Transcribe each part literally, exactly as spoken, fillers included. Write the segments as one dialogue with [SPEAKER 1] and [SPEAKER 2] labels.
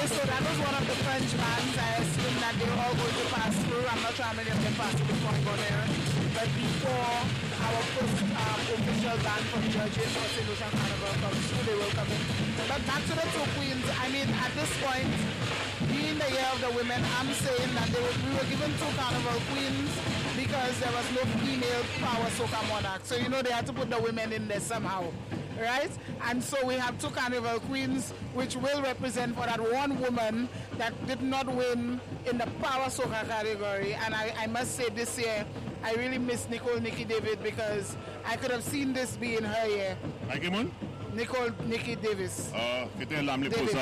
[SPEAKER 1] Okay, so that was one of the French bands. I assume that they were all going to pass through. I'm not sure how many of them passed through before I got there. But before our first um, official band from judging for Saint Lucia Carnival comes through, they will come in. But back to the two queens. I mean, at this point, being the year of the women, I'm saying that they were, we were given two carnival queens because there was no female power soca monarch. So, you know, they had to put the women in there somehow. Right? And so we have two carnival queens which will represent for that one woman that did not win in the power soca category. And I, I must say this year, I really miss Nicole Nikki David because I could have seen this being her year. Nicole Nikki Davis.
[SPEAKER 2] Oh,
[SPEAKER 1] Davis,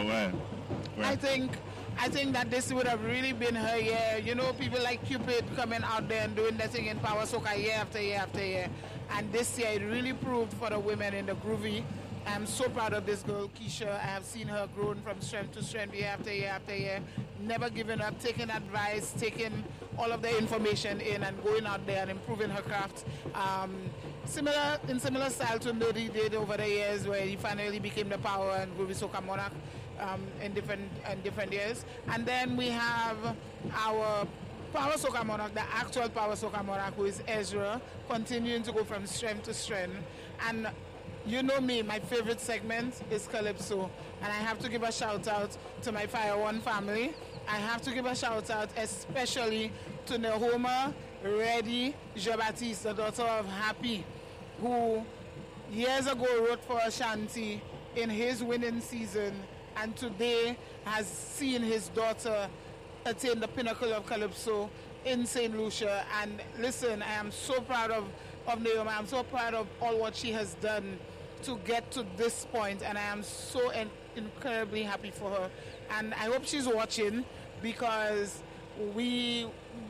[SPEAKER 1] I think I think that this would have really been her year. You know, people like Cupid coming out there and doing their thing in power soca year after year after year. And this year it really proved for the women in the groovy. I'm so proud of this girl, Keisha. I have seen her grown from strength to strength year after year after year, never giving up, taking advice, taking all of the information in and going out there and improving her craft. Um, similar in similar style to Nodi did over the years, where he finally became the power and groovy soca monarch um, in different in different years. And then we have our Power Soca Monarch, the actual Power Soca Monarch, who is Ezra, continuing to go from strength to strength. And you know me, my favorite segment is Calypso. And I have to give a shout out to my Fire One family. I have to give a shout out especially to Nehoma Reddy Jean-Baptiste, the daughter of Happy, who years ago wrote for Ashanti in his winning season, and today has seen his daughter attain the pinnacle of Calypso in Saint Lucia. And listen, I am so proud of, of Naomi. I'm so proud of all what she has done to get to this point, and I am so en- incredibly happy for her. And I hope she's watching, because we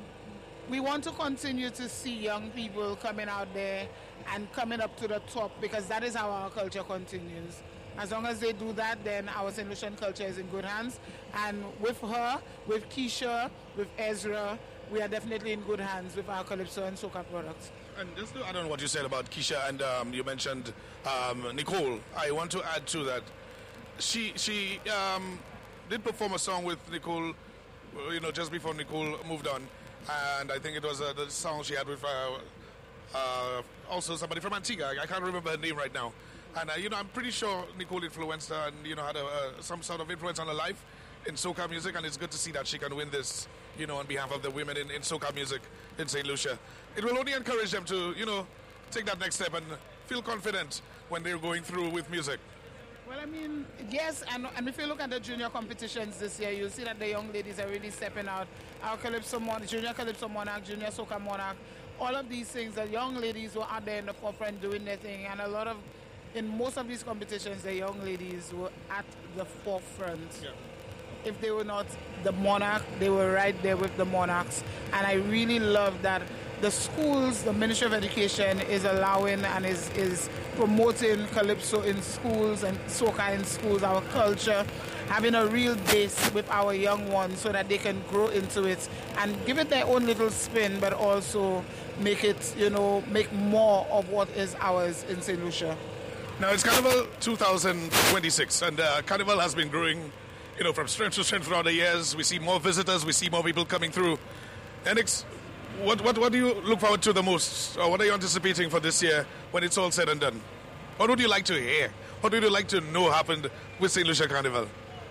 [SPEAKER 1] we want to continue to see young people coming out there and coming up to the top, because that is how our culture continues. As long as they do that, then our Saint Lucian culture is in good hands. And with her, with Keisha, with Ezra, we are definitely in good hands with our Calypso and soca products.
[SPEAKER 3] And just to add on what you said about Keisha, and um, you mentioned um, Nicole, I want to add to that. She she um, did perform a song with Nicole, you know, just before Nicole moved on. And I think it was uh, the song she had with uh, uh, also somebody from Antigua. I can't remember her name right now. And, uh, you know, I'm pretty sure Nicole influenced her and, you know, had a, uh, some sort of influence on her life in soca music. And it's good to see that she can win this, you know, on behalf of the women in, in soca music in Saint Lucia. It will only encourage them to, you know, take that next step and feel confident when they're going through with music.
[SPEAKER 1] Well, I mean, yes, and, and if you look at the junior competitions this year, you'll see that the young ladies are really stepping out. Our Calypso Mon- Junior Calypso Monarch, Junior Soca Monarch, all of these things, the young ladies were out there in the forefront doing their thing, and a lot of in most of these competitions, the young ladies were at the forefront.
[SPEAKER 3] Yeah.
[SPEAKER 1] If they were not the monarch, they were right there with the monarchs. And I really love that the schools, the Ministry of Education is allowing and is, is promoting Calypso in schools and soca in schools, our culture, having a real base with our young ones so that they can grow into it and give it their own little spin, but also make it, you know, make more of what is ours in Saint Lucia.
[SPEAKER 3] Now, it's Carnival two thousand twenty-six, and uh, Carnival has been growing, you know, from strength to strength throughout the years. We see more visitors, we see more people coming through. And it's, what, what, what do you look forward to the most, or what are you anticipating for this year when it's all said and done? What would you like to hear? What would you like to know happened with Saint Lucia Carnival?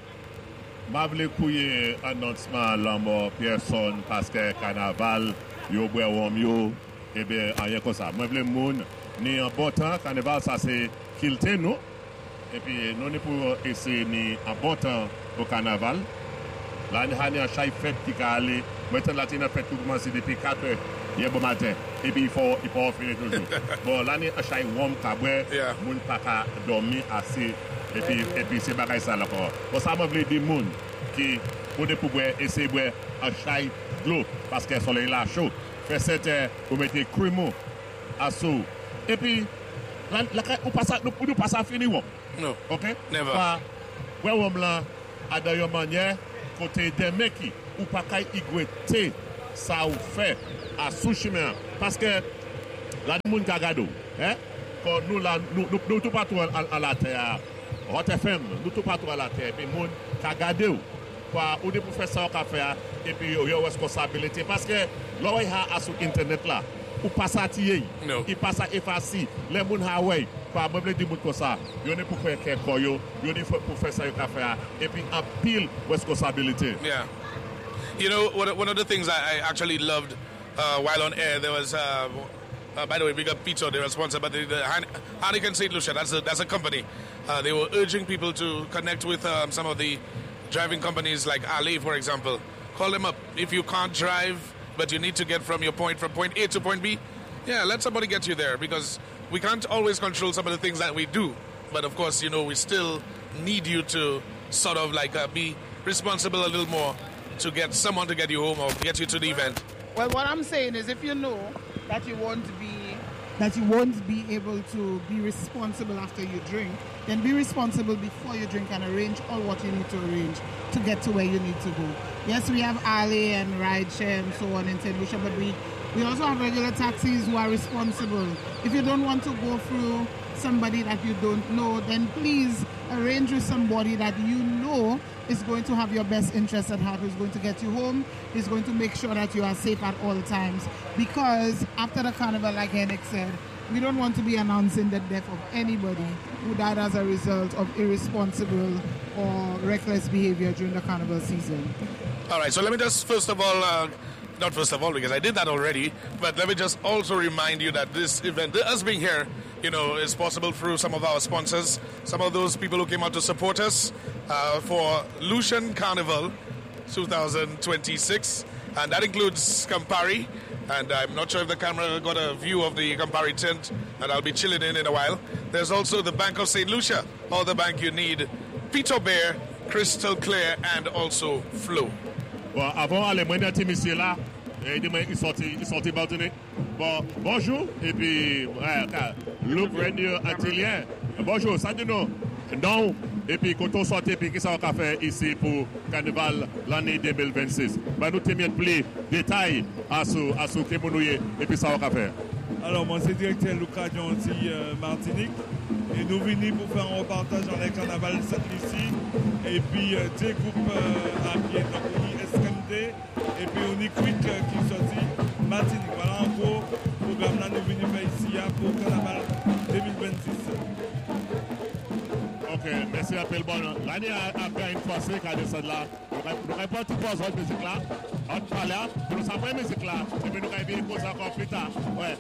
[SPEAKER 2] Je voulais couiller annoncement Lambo Pierson parce que Carnaval, yo boit wom yo, et bien, rien comme ça. Je voulais moun, ni en bon temps, Carnaval, ça c'est kilté nous. Et puis, nous, pour essayer ni en bon temps au Carnaval. Là, nous avons chaque fête qui a allé. Maintenant, là, nous avons fête qui commence depuis quatre heures hier bon matin. Et puis, il faut, il faut finir toujours. Bon, là, nous avons chaque warm cabouet, moun pas qu'à dormir assez. Et puis, et puis c'est pareil ça encore. Bon, ça m'a voulu dire moun qui, pour de pouvoir essayer de boire un chai de l'eau, parce que le soleil là chaud. Fait sept heures, vous mettez crimo à sous. Et puis, là, là, on passe à, on passe à finir, non?
[SPEAKER 3] No.
[SPEAKER 2] OK?
[SPEAKER 3] Never.
[SPEAKER 2] Pas, ouais, on là, à d'ailleurs manière, côté des mecs qui, ou pas qu'à igueter, ça ou fait à sous chemin. Parce que, là, le monde qui a gado, hein? Quand nous, là, nous, nous, nous, tout partout à, à la terre, Hot F M, nous tout partout à la terre, puis monde qui a regardé ou des professeurs qui a fait et puis il y a responsabilité parce que là où il y a sur internet là, ou passe à tirer, il passe à effacer, les gens Hawaii, par même des gens comme ça, il y a pour faire quelque chose, il y a pour faire ça et puis en pile responsabilité.
[SPEAKER 3] Yeah. You know, one, one of the things I, I actually loved uh, while on air, there was, uh, uh, by the way, big up Pizzo, they were sponsored by the, the Heineken Saint Lucia, that's a, that's a company. Uh, they were urging people to connect with um, some of the driving companies like Ale, for example. Call them up. If you can't drive, but you need to get from your point, from point A to point B, yeah, let somebody get you there, because we can't always control some of the things that we do. But of course, you know, we still need you to sort of like uh, be responsible a little more to get someone to get you home or get you to the event.
[SPEAKER 1] Well, what I'm saying is, if you know that you won't be that you won't be able to be responsible after you drink, then be responsible before you drink and arrange all what you need to arrange to get to where you need to go. Yes, we have Ale and rideshare and so on in Saint Lucia, but we, we also have regular taxis who are responsible. If you don't want to go through somebody that you don't know, then please arrange with somebody that you know is going to have your best interest at heart, who's going to get you home, is going to make sure that you are safe at all times. Because after the carnival, like Henrik said, we don't want to be announcing the death of anybody who died as a result of irresponsible or reckless behavior during the carnival season.
[SPEAKER 3] All right, so let me just first of all, uh, not first of all, because I did that already, but let me just also remind you that this event, us being here, you know, is possible through some of our sponsors, some of those people who came out to support us uh, for Lucian Carnival twenty twenty-six, and that includes Campari, and I'm not sure if the camera got a view of the Campari tent that I'll be chilling in in a while. There's also the Bank of Saint Lucia, or the bank you need, Peter Bear, Crystal Clear, and also Flow.
[SPEAKER 2] Bon, avant aller mener à monsieur là, il sorti, il sorti Martinique. Bon, bonjour, et puis, ouais, Look Radio Atelier. Bonjour, ça dit non. Non, et puis quand on sort, et puis qu'est-ce qu'on va faire ici pour Carnaval l'année deux mille vingt-six? Bah, nous t'aimes plus détails à ce, à ce que nous et puis ça va faire.
[SPEAKER 4] Alors, moi, c'est directeur Lucas Dianti euh, Martinique. Et nous venons pour faire un reportage dans les carnavals Sainte-Lucie. Et puis, euh, deux groupes euh, à pied, donc on y S M D. Et puis, on y Quick euh, qui est sorti Martinique. Voilà, en gros, le programme là, nous venons faire ici pour Carnaval deux mille vingt-six.
[SPEAKER 2] Ok, merci à Pelbon. L'année après une fois, c'est qu'à descendre là, nous répondons tout pour cette musique là. On parle là, nous savons la musique là, et puis nous allons venir cause encore plus tard. Ouais,